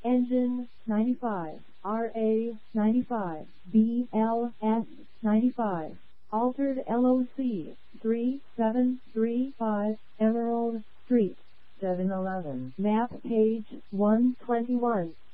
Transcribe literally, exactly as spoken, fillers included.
Engine ninety-five, R A ninety-five, B L S ninety-five. Altered L O C three seven three five Emerald Street, seven eleven. Map page one twenty-one.